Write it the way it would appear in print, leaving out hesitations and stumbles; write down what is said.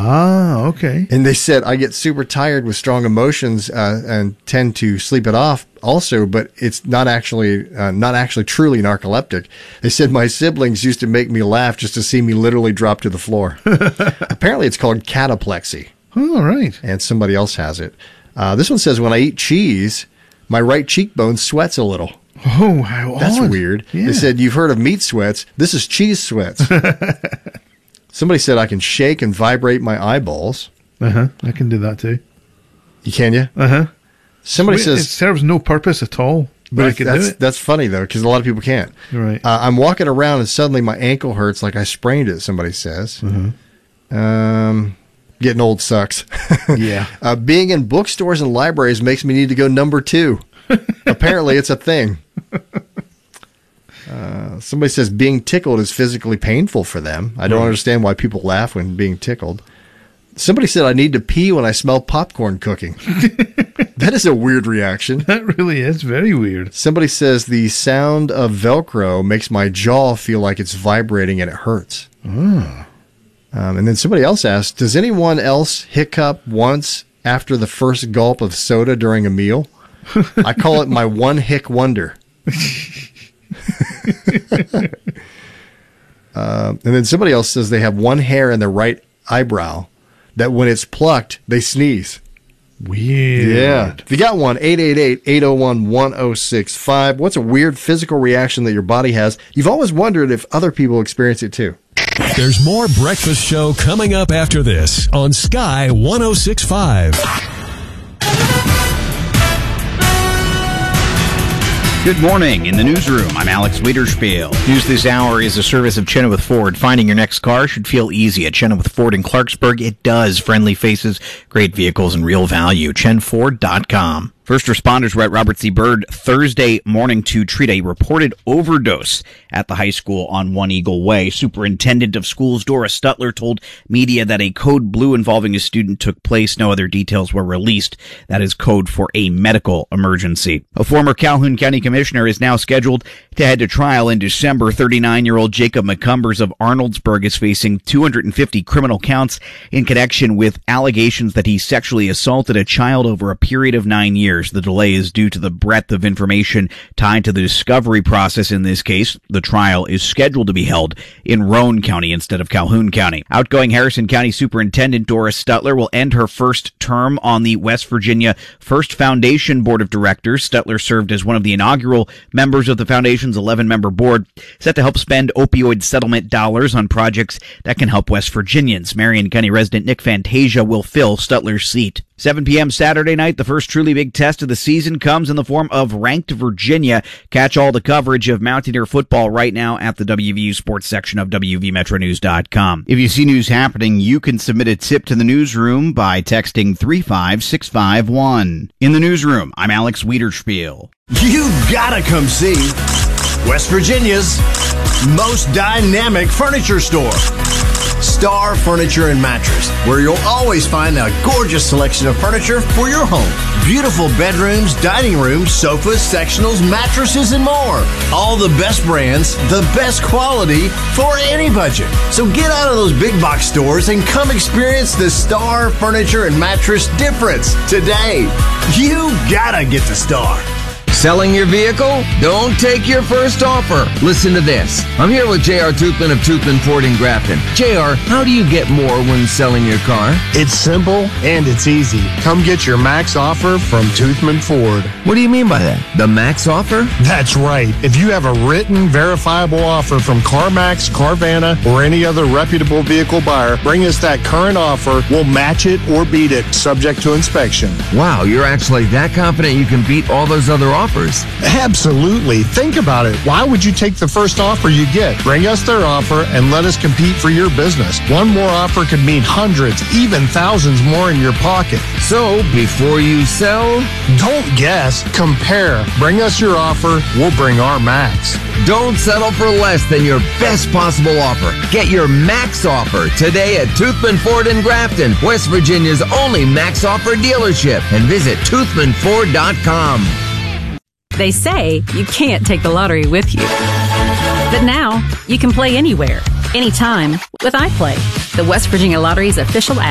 Ah, okay. And they said, I get super tired with strong emotions and tend to sleep it off also, but it's not actually truly narcoleptic. They said my siblings used to make me laugh just to see me literally drop to the floor. Apparently it's called cataplexy. Oh, right. And somebody else has it. This one says, when I eat cheese, my right cheekbone sweats a little. Oh, how That's odd. weird. Yeah. They said, you've heard of meat sweats. This is cheese sweats. Somebody said I can shake and vibrate my eyeballs. I can do that too. Can you? Somebody It says... serves no purpose at all, but I can do it. That's funny, though, because a lot of people can't. Right. I'm walking around and suddenly my ankle hurts like I sprained it, somebody says. Getting old sucks. Yeah. Being in bookstores and libraries makes me need to go number 2. Apparently, it's a thing. Somebody says being tickled is physically painful for them. I don't understand why people laugh when being tickled. Somebody said I need to pee when I smell popcorn cooking. That is a weird reaction. That really is very weird. Somebody says the sound of Velcro makes my jaw feel like it's vibrating and it hurts. And then somebody else asked, does anyone else hiccup once after the first gulp of soda during a meal? I call it my one hick wonder. And then somebody else says they have one hair in their right eyebrow that when it's plucked, they sneeze. Weird. Yeah. If you got one, 888-801-1065. What's a weird physical reaction that your body has? You've always wondered if other people experience it too. There's more Breakfast Show coming up after this on Sky 106.5. Good morning. In the newsroom, I'm Alex Wiederspiel. News this hour is a service of Chenoweth Ford. Finding your next car should feel easy at Chenoweth Ford in Clarksburg. It does. Friendly faces, great vehicles, and real value. ChenFord.com. First responders were at Robert C. Byrd Thursday morning to treat a reported overdose at the high school on One Eagle Way. Superintendent of Schools Dora Stutler told media that a code blue involving a student took place. No other details were released. That is code for a medical emergency. A former Calhoun County Commissioner is now scheduled to head to trial in December. 39-year-old Jacob McCumbers of Arnoldsburg is facing 250 criminal counts in connection with allegations that he sexually assaulted a child over a period of 9 years. The delay is due to the breadth of information tied to the discovery process in this case. The trial is scheduled to be held in Roane County instead of Calhoun County. Outgoing Harrison County Superintendent Doris Stutler will end her first term on the West Virginia First Foundation Board of Directors. Stutler served as one of the inaugural members of the foundation's 11-member board, set to help spend opioid settlement dollars on projects that can help West Virginians. Marion County resident Nick Fantasia will fill Stutler's seat. 7 p.m. Saturday night, the first truly big test of the season comes in the form of Ranked Virginia. Catch all the coverage of Mountaineer football right now at the WVU sports section of WVMetroNews.com. If you see news happening, you can submit a tip to the newsroom by texting 35651. In the newsroom, I'm Alex Wiederspiel. You gotta come see West Virginia's most dynamic furniture store. Star Furniture and Mattress, where you'll always find a gorgeous selection of furniture for your home. Beautiful bedrooms, dining rooms, sofas, sectionals, mattresses, and more. All the best brands, the best quality for any budget. So get out of those big box stores and come experience the Star Furniture and Mattress difference today. You gotta get to Star. Selling your vehicle? Don't take your first offer. Listen to this. I'm here with J.R. Toothman of Toothman Ford in Grafton. J.R., how do you get more when selling your car? It's simple and it's easy. Come get your max offer from Toothman Ford. What do you mean by that? The max offer? That's right. If you have a written, verifiable offer from CarMax, Carvana, or any other reputable vehicle buyer, bring us that current offer. We'll match it or beat it, subject to inspection. Wow, you're actually that confident you can beat all those other offers? Absolutely. Think about it. Why would you take the first offer you get? Bring us their offer and let us compete for your business. One more offer could mean hundreds, even thousands more in your pocket. So, before you sell, don't guess. Compare. Bring us your offer. We'll bring our max. Don't settle for less than your best possible offer. Get your max offer today at Toothman Ford in Grafton, West Virginia's only max offer dealership. And visit toothmanford.com. They say you can't take the lottery with you. But now, you can play anywhere, anytime with iPlay, the West Virginia Lottery's official app.